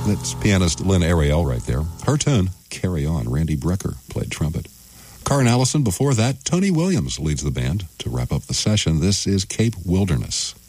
That's pianist Lynn Ariel right there. Her tune, Carry On. Randy Brecker played trumpet. Carn Allison before that. Tony Williams leads the band to wrap up the session. This is Cape Wilderness.